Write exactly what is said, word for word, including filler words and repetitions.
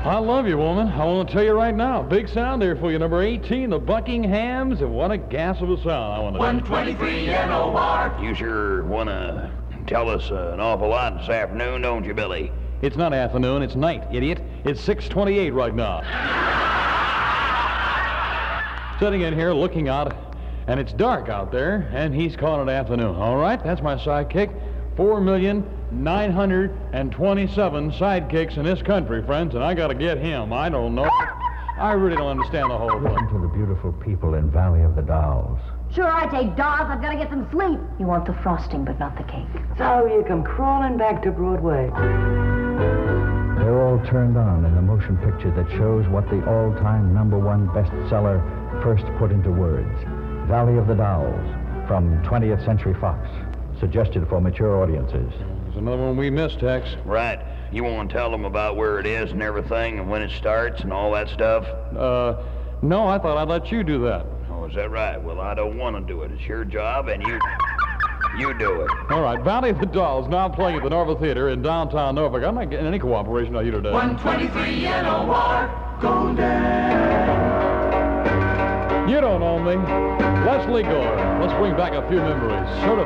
I love you, woman. I want to tell you right now. Big sound there for you. Number eighteen, the Buckinghams. And what a gas of a sound. I want to one twenty-three N O R. You sure want to tell us uh, an awful lot this afternoon, don't you, Billy? It's not afternoon. It's night, idiot. It's six twenty-eight right now. Sitting in here looking out, and it's dark out there, and he's calling it afternoon. All right, that's my sidekick. Four million nine hundred and twenty-seven sidekicks in this country, friends, and I got to get him. I don't know. I really don't understand the whole Listen thing. to the beautiful people in Valley of the Dolls. Sure, I take dolls. I've got to get some sleep. You want the frosting, but not the cake. So you come crawling back to Broadway. They're all turned on in the motion picture that shows what the all-time number one bestseller first put into words. Valley of the Dolls from twentieth Century Fox. Suggested for mature audiences. There's another one we missed, Tex. Right. You want to tell them about where it is and everything and when it starts and all that stuff? Uh, no, I thought I'd let you do that. Oh, is that right? Well, I don't want to do it. It's your job, and you... you do it. All right, Valley of the Dolls now playing at the Norva Theater in downtown Norfolk. I'm not getting any cooperation out of you today. one twenty-three N O R. Golden. You don't own me. Leslie Gore. Let's bring back a few memories. Sort of